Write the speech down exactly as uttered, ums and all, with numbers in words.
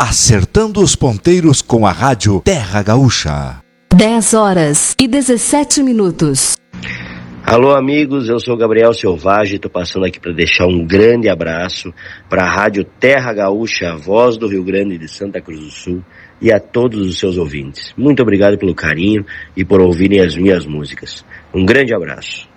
acertando os ponteiros com a rádio Terra Gaúcha. dez horas e dezessete minutos. Alô amigos, eu sou Gabriel Selvagem, estou passando aqui para deixar um grande abraço para a rádio Terra Gaúcha, a voz do Rio Grande de Santa Cruz do Sul, e a todos os seus ouvintes. Muito obrigado pelo carinho e por ouvirem as minhas músicas. Um grande abraço.